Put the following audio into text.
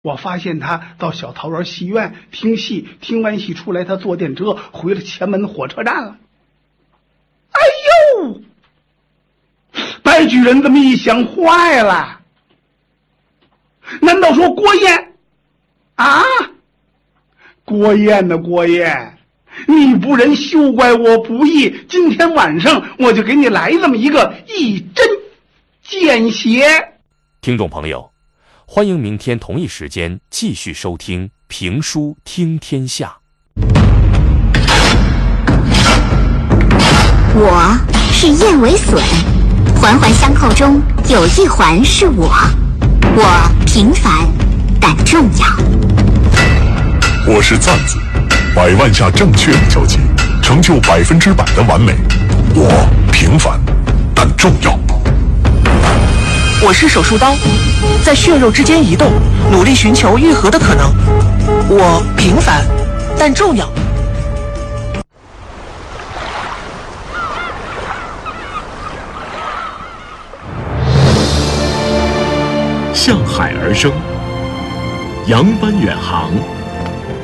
我发现他到小桃园戏院听戏，听完戏出来，他坐电车回了前门火车站了。哎呦！白巨人这么一想，坏了！难道说郭燕啊？郭燕呢？郭燕，你不仁休怪我不义，今天晚上我就给你来这么一个一针见血。 听众朋友，欢迎明天同一时间继续收听评书听天下。 我是燕尾笋，环环相扣中有一环是我平凡但重要。 我是赞子，100万下正确的交集，成就100%的完美。我平凡但重要。 我是手术刀，在血肉之间移动，努力寻求愈合的可能。我平凡但重要。 向海而生，扬帆远航。